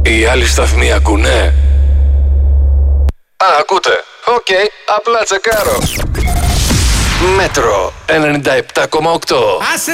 Οι άλλοι σταθμοί ακούνε? Α, ακούτε. Οκ, απλά τσεκάρω. Μέτρο 97,8. Άσε